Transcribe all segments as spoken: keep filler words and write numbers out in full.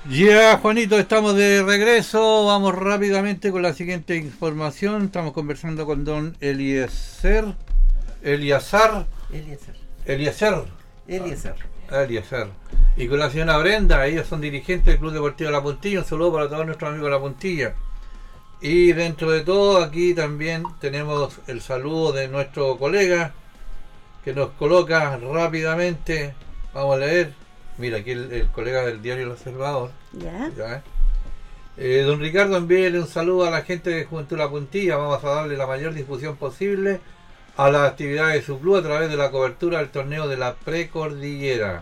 Ya, Juanito, estamos de regreso. Vamos rápidamente con la siguiente información. Estamos conversando con don Eliezer. Eliazar. Eliezer. Eliezer. Eliezer. Eliezer. Y con la señora Brenda, ellos son dirigentes del Club Deportivo La Puntilla. Un saludo para todos nuestros amigos de La Puntilla. Y dentro de todo, aquí también tenemos el saludo de nuestro colega que nos coloca rápidamente. Vamos a leer. Mira, aquí el, el colega del diario El Observador. Ya. ¿Ya? Eh, don Ricardo, envíele un saludo a la gente de Juventud La Puntilla. Vamos a darle la mayor difusión posible a las actividades de su club a través de la cobertura del torneo de la Precordillera.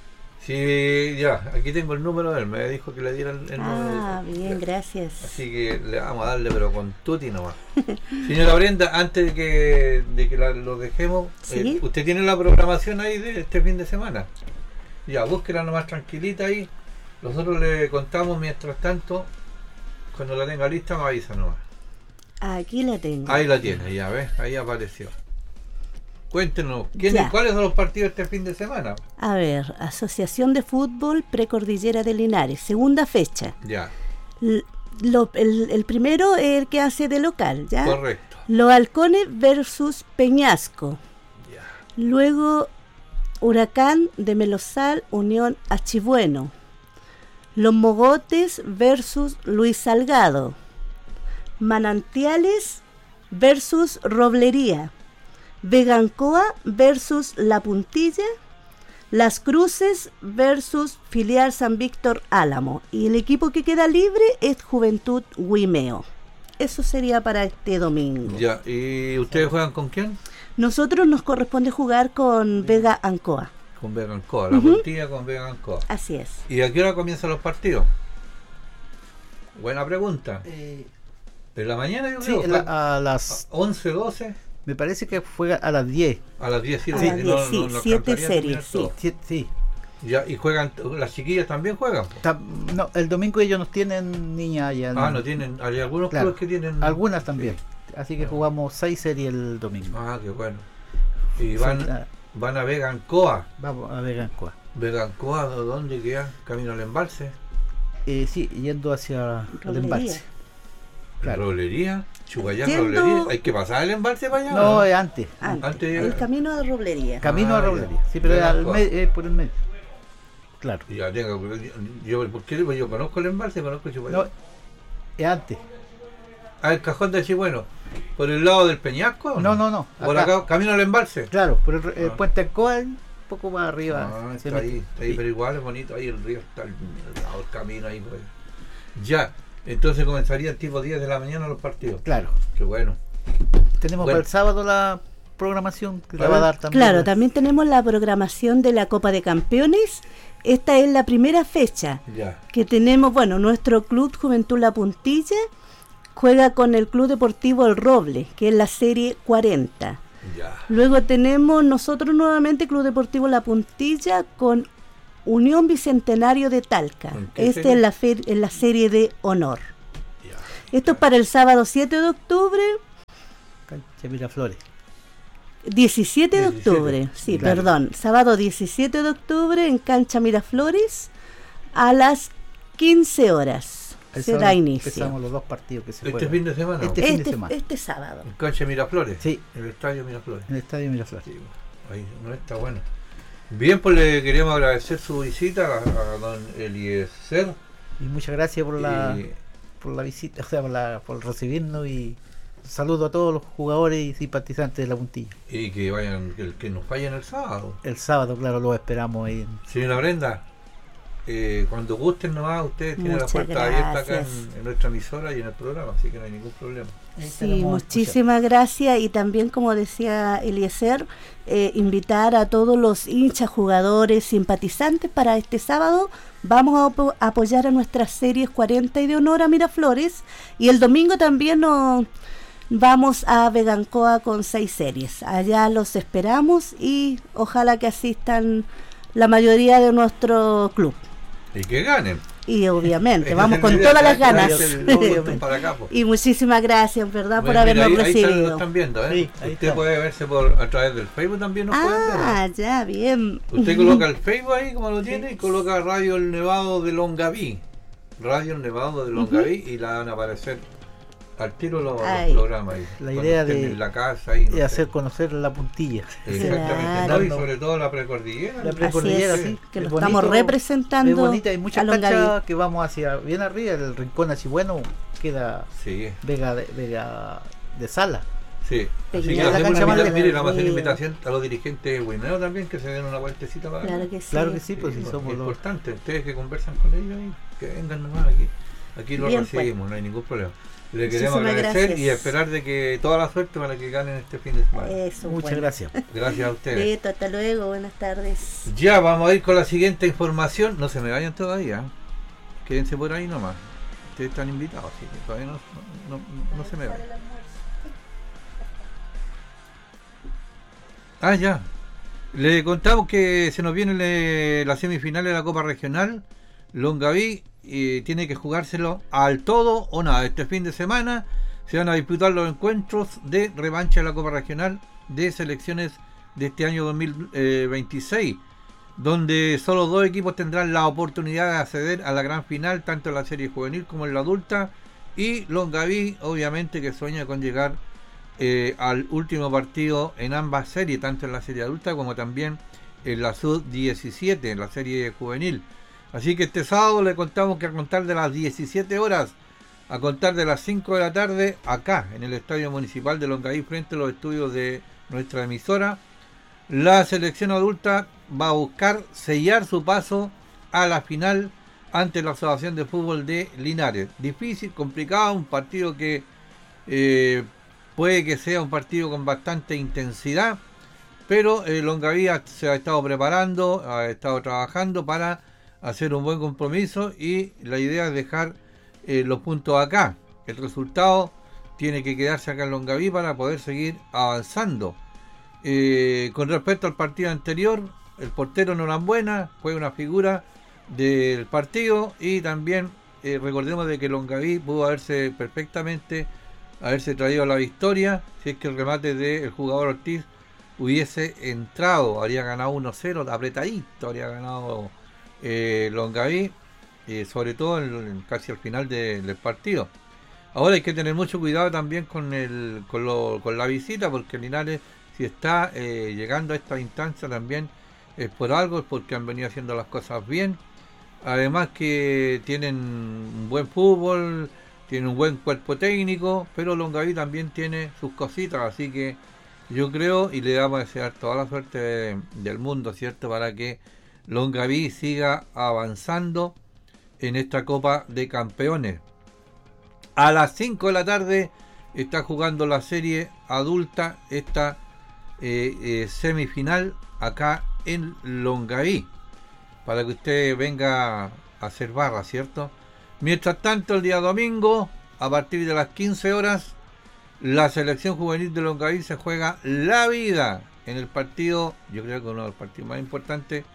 Sí, ya, aquí tengo el número de él. Me dijo que le diera el, el número. Ah, bien, gracias. Así que le vamos a darle, pero con tutti nomás. Señora Brenda, antes de que, de que la, lo dejemos, ¿Sí? eh, ¿usted tiene la programación ahí de este fin de semana? Ya, búsquela nomás tranquilita ahí. Nosotros le contamos mientras tanto. Cuando la tenga lista me avisa nomás. Aquí la tengo. Ahí la tiene, ya ves, ahí apareció. Cuéntenos, ¿quiénes, Ya. ¿cuáles son los partidos este fin de semana? A ver, Asociación de Fútbol Precordillera de Linares, segunda fecha. Ya, L- lo- el, el primero es el que hace de local, ¿ya? correcto. Los Halcones versus Peñasco. Ya, Luego, Huracán de Melosal, Unión Achibueno. Los Mogotes versus Luis Salgado. Manantiales versus Roblería. Vegancoa versus La Puntilla. Las Cruces versus Filial San Víctor Álamo. Y el equipo que queda libre es Juventud Huimeo. Eso sería para este domingo. ya. ¿Y ustedes juegan con quién? Nosotros nos corresponde jugar con Vega Ancoa. Con Vegancoa, la Ujú. Puntilla con Vegancoa. Así es. ¿Y a qué hora comienzan los partidos? Buena pregunta. Eh, ¿De la mañana yo sí, creo? la- a las. once, doce, Me parece que fue a las diez. a las diez, sí, A sí, las no- diez, no- sí, no siete alcanzaría a series, terminar todo. Sí, sí. Ya, y juegan, las chiquillas también juegan. po. Ta- No, el domingo ellos nos tienen niñas allá. Ah, no tienen, hay algunos Claro. clubes que tienen. Algunas también. Sí. Así que jugamos seis series el domingo. Ah, qué bueno. Y van, Son- van a Vegancoa. Vamos a Vegancoa. Vegancoa, ¿de ¿dónde queda? Camino al embalse. Eh, sí, yendo hacia el Roblería. embalse. Claro. Roblería, Chugayán, Yendo- Roblería. ¿Hay que pasar el embalse para allá? No, ¿o es antes. Antes, Antes de- el camino de Roblería. Camino Ah, a ya. Roblería. Sí, pero es, al Vegancoa. me- es por el medio. Claro. Ya, tengo, yo, ¿por qué? Pues yo conozco el embalse, conozco Chugayán. No, es antes. Ah, el cajón de Chibueno. ¿Por el lado del Peñasco? o No, no, no. ¿Por acá. acá, camino al embalse? Claro, por el, el Ah. puente Alcoa, un poco más arriba. Ah, se está mete. ahí, está ahí, Sí. pero igual es bonito, ahí el río está al al lado del camino ahí, pues. Ya, entonces comenzarían tipo diez de la mañana los partidos. Claro. Qué bueno. Tenemos Bueno. para el sábado la programación que A la va a ver. dar también. Claro, también tenemos la programación de la Copa de Campeones. Esta es la primera fecha Ya, que tenemos. Bueno, nuestro club Juventud La Puntilla juega con el Club Deportivo El Roble, que es la serie cuarenta. ya. Luego tenemos nosotros nuevamente Club Deportivo La Puntilla con Unión Bicentenario de Talca. ¿En qué Este serie? es la, fe- en la serie de honor. Ya. Esto es para el sábado siete de octubre, Cancha Miraflores. diecisiete de diecisiete, octubre, sí, claro. perdón, sábado diecisiete de octubre en Cancha Miraflores a las quince horas. Ahí Se da sábado inicio. Empezamos los dos partidos que se Este juegan. fin de semana. Este ¿o? fin de Este, semana. este sábado. En cancha Miraflores. Sí. En el estadio Miraflores. En el Estadio Miraflores. Sí, ahí no está bueno. Bien, pues le queremos agradecer su visita a, a don Eliezer. Y muchas gracias por la Y- por la visita, o sea, por, la, por recibirnos y saludo a todos los jugadores y simpatizantes de La Puntilla. Y que vayan, que, que nos vayan el sábado. El sábado, claro, los esperamos ahí. en- Señora Brenda, eh, cuando gusten nomás, ustedes tienen la Muchas puerta abierta acá gracias. en, en nuestra emisora y en el programa, así que no hay ningún problema. ahí Sí, estaremos muchísimas gracias y también, como decía Eliezer, eh, invitar a todos los hinchas, jugadores, simpatizantes para este sábado. Vamos a apo- apoyar a nuestras series cuarenta y de honor a Miraflores, y el domingo también nos vamos a Vegancoa con seis series. Allá los esperamos y ojalá que asistan la mayoría de nuestro club. Y que ganen. Y obviamente, Esa vamos es con la idea, todas las traer- ganas. traer los gustos para acá, po. Y muchísimas gracias, ¿verdad?, por Bueno, habernos mira, ahí, ahí están, lo recibido. están viendo, ¿eh? Sí, ahí Usted está. puede verse por a través del Facebook también, nos pueden ver. Ah, ya, bien. Usted coloca el Facebook ahí como lo tiene y coloca Radio El Nevado de Longaví. Radio Nevado de Longaví, uh-huh. y la van a aparecer al tiro los, los programas ahí. La idea de en la casa ahí, no de hacer conocer la puntilla. Exactamente, claro. ¿no? Y sobre todo la precordillera. La precordillera, sí. Que lo bonito, estamos representando. Es bonita, hay muchas canchas que vamos hacia bien arriba, el rincón así bueno, queda sí. Vega de, Vega de Sala. Sí, así que la cancha más mire, vamos a hacer invitación a los dirigentes bueneros también, que se den una vueltecita para claro que sí, claro que sí, pues sí, si somos es los... importante, ustedes que conversan con ellos y que vengan nomás aquí, aquí los bien, recibimos, pues. No hay ningún problema. Le queremos agradecer gracias. y esperar de que toda la suerte para que ganen este fin de semana. Eso, muchas bueno. gracias. Gracias a ustedes. Listo, hasta luego, buenas tardes. Ya vamos a ir con la siguiente información. No se me vayan todavía. Quédense por ahí nomás. Ustedes están invitados, así que todavía no, no, no, no se me vayan. Ah, ya. Le contamos que se nos viene la semifinal de la Copa Regional. Longaví eh, tiene que jugárselo al todo o nada. Este fin de semana se van a disputar los encuentros de revancha de la Copa Regional de selecciones de este año dos mil veintiséis, donde solo dos equipos tendrán la oportunidad de acceder a la gran final, tanto en la serie juvenil como en la adulta, y Longaví obviamente que sueña con llegar eh, al último partido en ambas series, tanto en la serie adulta como también en la sub diecisiete, en la serie juvenil. Así que este sábado le contamos que a contar de las diecisiete horas, a contar de las cinco de la tarde, acá en el Estadio Municipal de Longaví, frente a los estudios de nuestra emisora, la selección adulta va a buscar sellar su paso a la final ante la Asociación de Fútbol de Linares. Difícil, complicado, un partido que eh, puede que sea un partido con bastante intensidad, pero eh, Longaví se ha estado preparando, ha estado trabajando para hacer un buen compromiso y la idea es dejar eh, los puntos acá. El resultado tiene que quedarse acá en Longaví para poder seguir avanzando. Eh, con respecto al partido anterior, el portero Norambuena fue una figura del partido y también eh, recordemos de que Longaví pudo haberse perfectamente haberse traído la victoria si es que el remate del jugador Ortiz hubiese entrado, habría ganado uno cero, apretadito habría ganado eh, Longaví, eh, sobre todo en, en casi al final de, del partido. Ahora hay que tener mucho cuidado también con el con, lo, con la visita, porque Linares, si está eh, llegando a esta instancia también es por algo, es porque han venido haciendo las cosas bien. Además que tienen un buen fútbol, tienen un buen cuerpo técnico, pero Longaví también tiene sus cositas, así que yo creo y le damos a desear toda la suerte de, del mundo, ¿cierto? Para que Longaví siga avanzando en esta Copa de Campeones. A las cinco de la tarde está jugando la serie adulta, esta eh, eh, semifinal acá en Longaví, para que usted venga a hacer barra, ¿cierto? Mientras tanto, el día domingo, a partir de las quince horas, la selección juvenil de Longaví se juega la vida en el partido, yo creo que uno de los partidos más importantes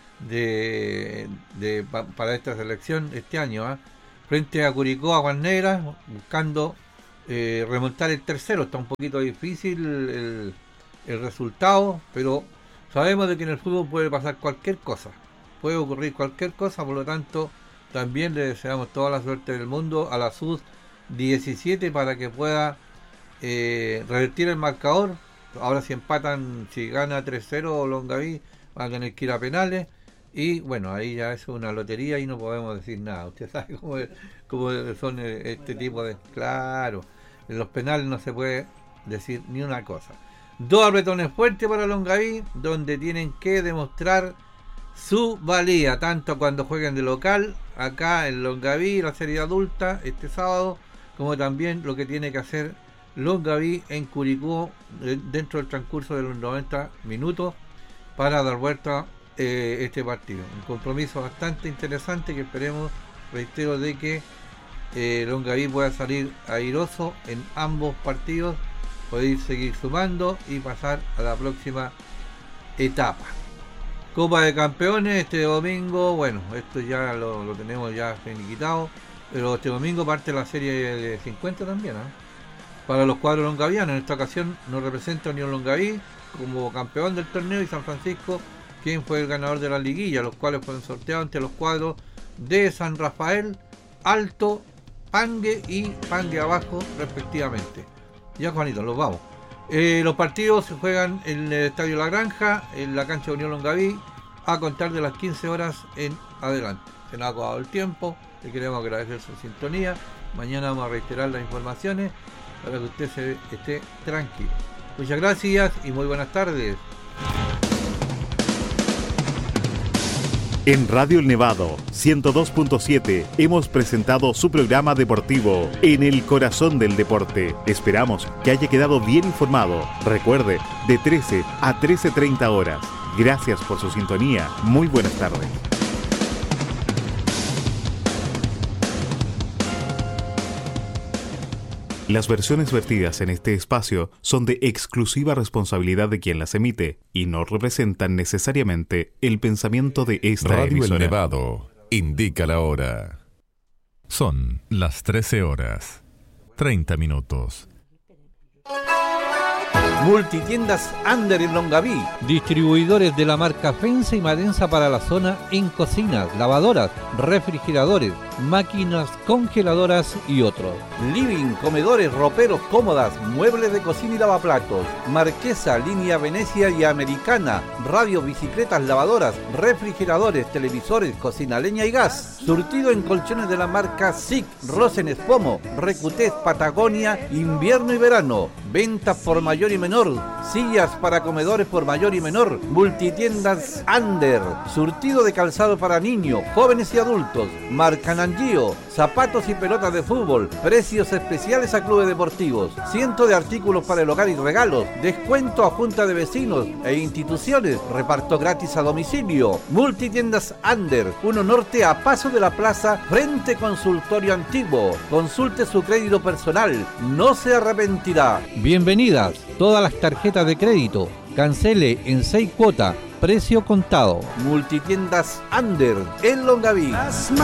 de, de pa, para esta selección este año, ¿eh? Frente a Curicó Aguas Negras, buscando eh, remontar el tercero. Está un poquito difícil el, el resultado, pero sabemos de que en el fútbol puede pasar cualquier cosa, puede ocurrir cualquier cosa, por lo tanto también le deseamos toda la suerte del mundo a la sub diecisiete para que pueda eh, revertir el marcador. Ahora si empatan, si gana tres cero Longaví, van a tener que ir a penales. Y bueno, ahí ya es una lotería y no podemos decir nada. Usted sabe cómo, cómo son este tipo de... Claro, en los penales no se puede decir ni una cosa. Dos apretones fuertes para Longaví, donde tienen que demostrar su valía, tanto cuando jueguen de local, acá en Longaví, la serie adulta, este sábado, como también lo que tiene que hacer Longaví en Curicó dentro del transcurso de los noventa minutos para dar vuelta Eh, este partido. Un compromiso bastante interesante que esperemos, reitero, de que eh, Longaví pueda salir airoso en ambos partidos, poder seguir sumando y pasar a la próxima etapa. Copa de Campeones este domingo, bueno, esto ya lo, lo tenemos ya finiquitado, pero este domingo parte la serie de cincuenta también, ¿eh? Para los cuadros longavianos. En esta ocasión nos representa Unión Longaví como campeón del torneo y San Francisco quien fue el ganador de la liguilla, los cuales fueron sorteados ante los cuadros de San Rafael Alto, Pangue y Pangue Abajo respectivamente. Ya, Juanito, los vamos. Eh, los partidos se juegan en el Estadio La Granja, en la cancha de Unión Longaví, a contar de las quince horas en adelante. Se nos ha acabado el tiempo, le queremos agradecer su sintonía. Mañana vamos a reiterar las informaciones para que usted se esté tranquilo. Muchas gracias y muy buenas tardes. En Radio El Nevado ciento dos punto siete hemos presentado su programa deportivo En el Corazón del Deporte. Esperamos que haya quedado bien informado. Recuerde, de trece a trece treinta horas. Gracias por su sintonía. Muy buenas tardes. Las versiones vertidas en este espacio son de exclusiva responsabilidad de quien las emite y no representan necesariamente el pensamiento de esta Radio emisora. El Nevado indica la hora. Son las trece horas, treinta minutos. Multitiendas Ander en Longaví, distribuidores de la marca Fensa y Madensa para la zona en cocinas, lavadoras, refrigeradores, máquinas congeladoras y otros. Living, comedores, roperos, cómodas, muebles de cocina y lavaplatos. Marquesa, línea Venecia y Americana, radio, bicicletas, lavadoras, refrigeradores, televisores, cocina, leña y gas. Surtido en colchones de la marca S I C, Rosen Espomo, Recutés, Patagonia, invierno y verano. Ventas por mayor y menor, sillas para comedores por mayor y menor. Multitiendas Ander, surtido de calzado para niños, jóvenes y adultos. Marca Nangio, zapatos y pelotas de fútbol, precios especiales a clubes deportivos, cientos de artículos para el hogar y regalos, descuento a junta de vecinos e instituciones, reparto gratis a domicilio. Multitiendas Ander, uno norte a paso de la plaza, frente consultorio antiguo. Consulte su crédito personal, no se arrepentirá. Bienvenidas todas las tarjetas de crédito, cancele en seis cuotas, precio contado. Multitiendas Ander en Longaví.